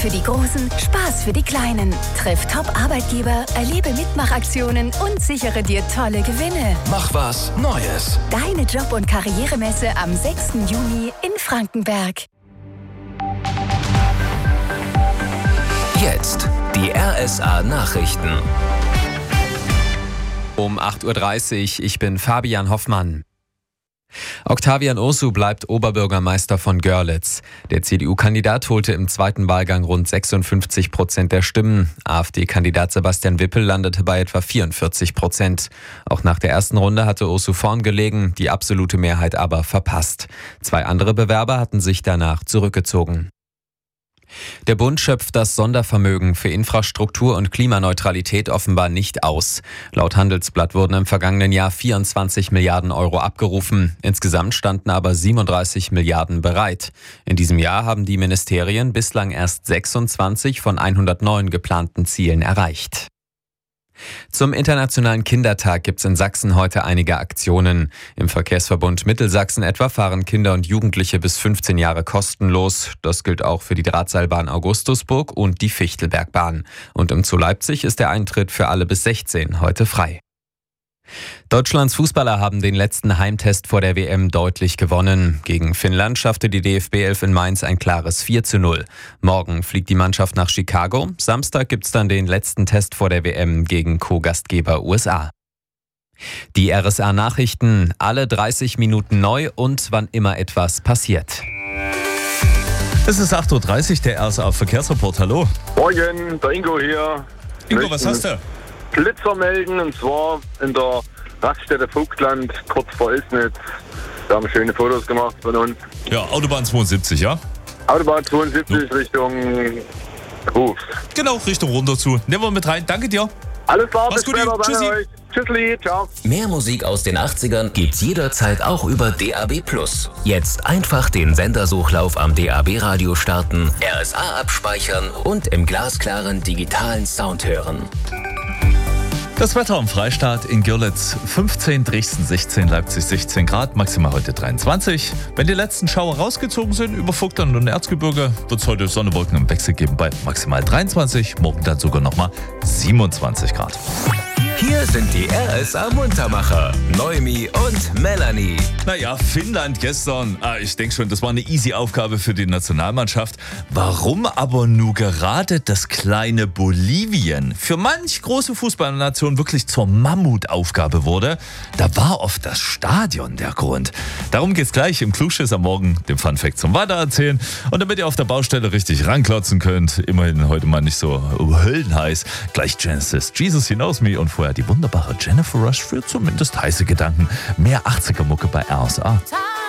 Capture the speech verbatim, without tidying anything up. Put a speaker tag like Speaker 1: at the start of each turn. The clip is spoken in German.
Speaker 1: für die Großen, Spaß für die Kleinen. Treff Top-Arbeitgeber, erlebe Mitmachaktionen und sichere dir tolle Gewinne.
Speaker 2: Mach was Neues.
Speaker 1: Deine Job- und Karrieremesse am sechsten Juni in Frankenberg.
Speaker 2: Jetzt die R S A-Nachrichten.
Speaker 3: Um acht Uhr dreißig, ich bin Fabian Hoffmann. Octavian Ursu bleibt Oberbürgermeister von Görlitz. Der C D U-Kandidat holte im zweiten Wahlgang rund sechsundfünfzig Prozent der Stimmen. AfD-Kandidat Sebastian Wippel landete bei etwa vierundvierzig Prozent. Auch nach der ersten Runde hatte Ursu vorn gelegen, die absolute Mehrheit aber verpasst. Zwei andere Bewerber hatten sich danach zurückgezogen. Der Bund schöpft das Sondervermögen für Infrastruktur und Klimaneutralität offenbar nicht aus. Laut Handelsblatt wurden im vergangenen Jahr vierundzwanzig Milliarden Euro abgerufen. Insgesamt standen aber siebenunddreißig Milliarden bereit. In diesem Jahr haben die Ministerien bislang erst sechsundzwanzig von hundertneun geplanten Zielen erreicht. Zum Internationalen Kindertag gibt es in Sachsen heute einige Aktionen. Im Verkehrsverbund Mittelsachsen etwa fahren Kinder und Jugendliche bis fünfzehn Jahre kostenlos. Das gilt auch für die Drahtseilbahn Augustusburg und die Fichtelbergbahn. Und im Zoo Leipzig ist der Eintritt für alle bis sechzehn heute frei. Deutschlands Fußballer haben den letzten Heimtest vor der W M deutlich gewonnen. Gegen Finnland schaffte die D F B elf in Mainz ein klares vier zu null. Morgen fliegt die Mannschaft nach Chicago. Samstag gibt's dann den letzten Test vor der W M gegen Co-Gastgeber U S A. Die R S A-Nachrichten, alle dreißig Minuten neu und wann immer etwas passiert.
Speaker 4: Es ist acht Uhr dreißig, der R S A-Verkehrsreport. Hallo.
Speaker 5: Morgen, der Ingo hier.
Speaker 4: Ingo, was hast du?
Speaker 5: Blitzer melden, und zwar in der Raststätte Vogtland, kurz vor Ilsnitz. Da haben wir schöne Fotos gemacht von uns.
Speaker 4: Ja, Autobahn zweiundsiebzig, ja?
Speaker 5: Autobahn zweiundsiebzig no. Richtung Ruf.
Speaker 4: Genau, Richtung runter zu. Nehmen wir mit rein. Danke dir.
Speaker 5: Alles klar,
Speaker 4: Mach's
Speaker 5: bis
Speaker 4: gut,
Speaker 5: später.
Speaker 4: Tschüssi.
Speaker 5: Danke euch. Tschüssli, ciao.
Speaker 2: Mehr Musik aus den achtzigern gibt's jederzeit auch über D A B plus. Jetzt einfach den Sendersuchlauf am D A B-Radio starten, R S A abspeichern und im glasklaren digitalen Sound hören.
Speaker 4: Das Wetter am Freistaat in Görlitz: fünfzehn, Dresden sechzehn, Leipzig sechzehn Grad, maximal heute dreiundzwanzig. Wenn die letzten Schauer rausgezogen sind über Vogtland und Erzgebirge, wird es heute Sonnenwolken im Wechsel geben bei maximal dreiundzwanzig, morgen dann sogar nochmal siebenundzwanzig Grad.
Speaker 2: Hier sind die R S A-Muntermacher, Noemi und Melanie.
Speaker 4: Naja, Finnland gestern, ah, ich denke schon, das war eine easy Aufgabe für die Nationalmannschaft. Warum aber nur gerade das kleine Bolivien für manch große Fußballnation wirklich zur Mammutaufgabe wurde, da war oft das Stadion der Grund. Darum geht's gleich im Klugschiss am Morgen, dem Funfact zum Weitererzählen. Und damit ihr auf der Baustelle richtig ranklotzen könnt, immerhin heute mal nicht so höllenheiß, gleich Genesis, Jesus He Knows Me und vorher die wunderbare Jennifer Rush für zumindest heiße Gedanken. Mehr achtziger Mucke bei R S A.